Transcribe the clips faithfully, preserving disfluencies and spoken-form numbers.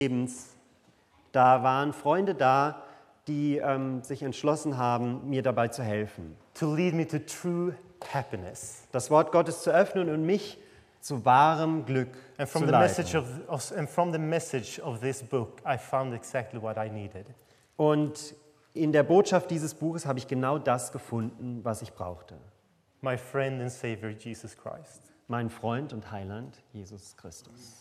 Lebens, da waren Freunde da, die ähm, sich entschlossen haben, mir dabei zu helfen, to lead me to true happiness. das Wort Gottes zu öffnen und mich zu wahrem Glück And from zu the message leiten. of, of and from the message of this book, I found exactly what I needed. Und in der Botschaft dieses Buches habe ich genau das gefunden, was ich brauchte. My friend and Savior, Jesus Christ. Mein Freund und Heiland, Jesus Christus.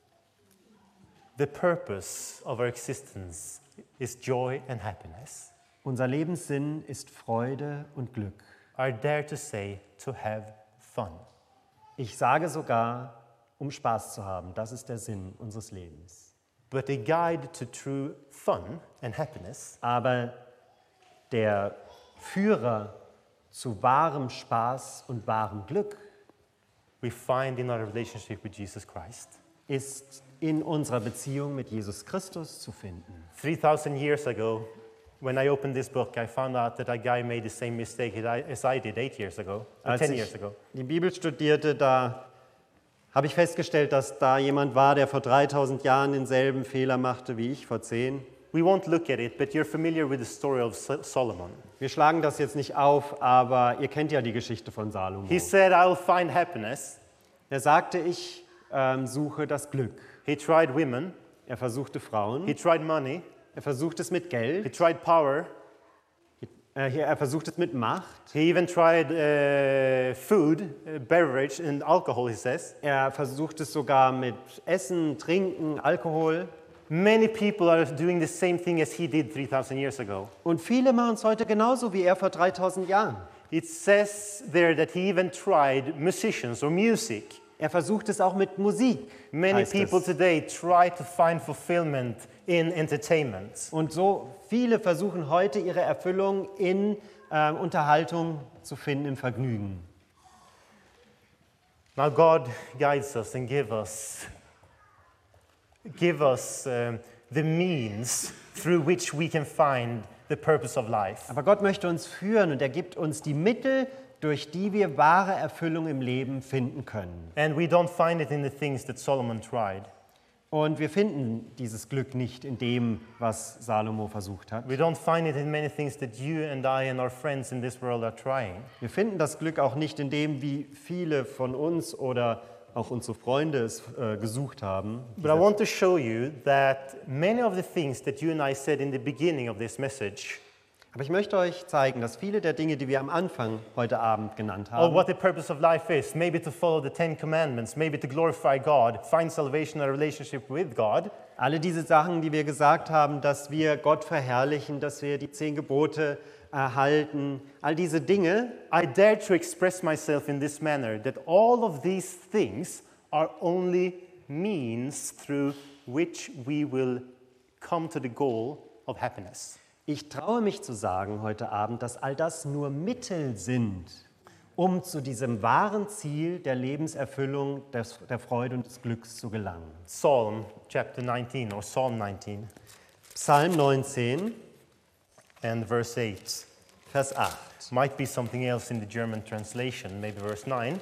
The purpose of our existence is joy and happiness. Unser Lebenssinn ist Freude und Glück. I dare to say, to have fun. Ich sage sogar, um Spaß zu haben. Das ist der Sinn unseres Lebens. But a guide to true fun and happiness Aber der Führer zu wahrem Spaß und wahrem Glück we find in our relationship with Jesus Christ. ist in unserer Beziehung mit Jesus Christus zu finden. three thousand years ago, when I opened this book, I found out that a guy made the same mistake as I did eight years ago, or Als ten ich years ago. die Bibel studierte, da habe ich festgestellt, dass da jemand war, der vor dreitausend Jahren denselben Fehler machte wie ich vor zehn. We won't look at it, but you're familiar with the story of So- Solomon. Wir schlagen das jetzt nicht auf, aber ihr kennt ja die Geschichte von Salomo. He said, I'll find happiness. Er sagte, ich ähm, suche das Glück. He tried women. Er versuchte Frauen, He tried money. er versuchte es mit He Geld, tried power. äh, hier- er versuchte es mit Macht, He even tried uh, food, uh, beverage, and alcohol, he says. er versuchte es sogar mit Essen, Trinken, Alkohol. Many people are doing the same thing as he did three thousand years ago. Und viele machen es heute genauso wie er vor dreitausend Jahren. It says there that he even tried musicians or music. Er versucht es auch mit Musik. Many heißt people es. today try to find fulfillment in entertainment. Und so viele versuchen heute ihre Erfüllung in äh, Unterhaltung zu finden, im Vergnügen. Now God guides us and give us, give us um, the means through which we can find the purpose of life. Aber Gott möchte uns führen und er gibt uns die Mittel, durch die wir wahre Erfüllung im Leben finden können. And we don't find it in the things that Solomon tried. Und wir finden dieses Glück nicht in dem, was Salomo versucht hat. We don't find it in many things that you and I and our friends in this world are trying. Wir finden das Glück auch nicht in dem, wie viele von uns oder auch unsere Freunde es äh, gesucht haben. But I want to show you that many of the things that you and I said in the beginning of this message, Aber ich möchte euch zeigen, dass viele der Dinge, die wir am Anfang heute Abend genannt or haben, what the purpose of life is, maybe to follow the Ten Commandments, maybe to glorify God, find salvation and a relationship with God, alle diese Sachen, die wir gesagt haben, dass wir Gott verherrlichen, dass wir die zehn Gebote erhalten, all diese Dinge, I dare to express myself in this manner, that all of these things are only means through which we will come to the goal of happiness. ich traue mich zu sagen heute Abend, dass all das nur Mittel sind, um zu diesem wahren Ziel der Lebenserfüllung, des, der Freude und des Glücks zu gelangen. Psalm chapter nineteen, or Psalm nineteen, Psalm neunzehn, and verse eight. Vers acht. Might be something else in the German translation, maybe verse nine.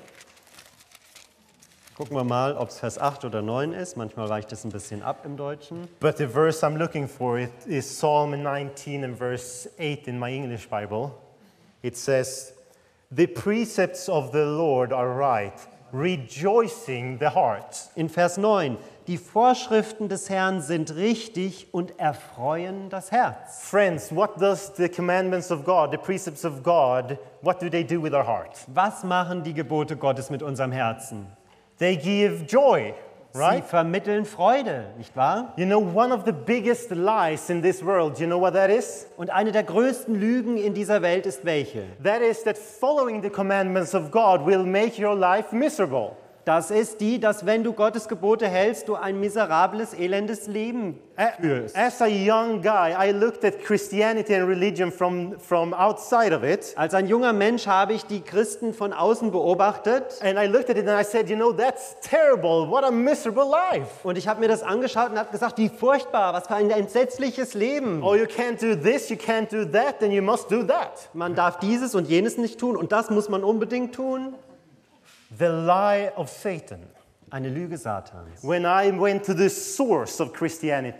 Gucken wir mal, ob es Vers acht oder neun ist. Manchmal weicht es ein bisschen ab im Deutschen. But the verse I'm looking for it is Psalm nineteen and verse eight in my English Bible. It says, "The precepts of the Lord are right, rejoicing the heart." In Vers neun, die Vorschriften des Herrn sind richtig und erfreuen das Herz. Friends, what does the commandments of God, the precepts of God, what do they do with our heart? Was machen die Gebote Gottes mit unserem Herzen? They give joy, Sie right? vermitteln Freude, nicht wahr? You know, one of the biggest lies in this world, you know what that is? Und eine der größten Lügen in dieser Welt ist welche? That is that following the commandments of God will make your life miserable. Das ist die, dass wenn du Gottes Gebote hältst, du ein miserables, elendes Leben führst. As a young guy, I looked at Christianity and religion from, from outside of it. Als ein junger Mensch habe ich die Christen von außen beobachtet And I looked at it and I said, you know, that's terrible. What a miserable life. und ich habe mir das angeschaut und habe gesagt, wie furchtbar, was für ein entsetzliches Leben. Oh, you can't do this, you can't do that, then you must do that. Man darf dieses und jenes nicht tun und das muss man unbedingt tun. The lie of Satan Eine Lüge Satans. When I went to the source of Christianity,